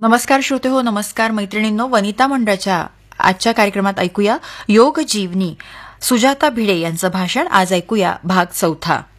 नमस्कार श्रोतेहो, नमस्कार मैत्रिणींनो. वनिता मंडळाच्या आजच्या कार्यक्रमात ऐकूया योग जीवनी. सुजाता भिडे यांचं भाषण. आज ऐकूया भाग 4.